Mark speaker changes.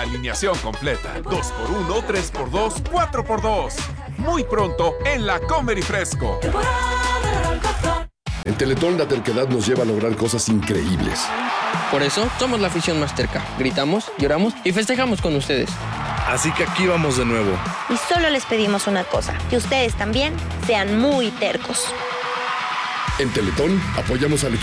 Speaker 1: la alineación completa. 2x1, 3x2, 4x2. Muy pronto en la Comer y Fresco.
Speaker 2: En Teletón la terquedad nos lleva a lograr cosas increíbles.
Speaker 3: Por eso somos la afición más terca. Gritamos, lloramos y festejamos con ustedes.
Speaker 4: Así que aquí vamos de nuevo.
Speaker 5: Y solo les pedimos una cosa, que ustedes también sean muy tercos.
Speaker 2: En Teletón apoyamos al equipo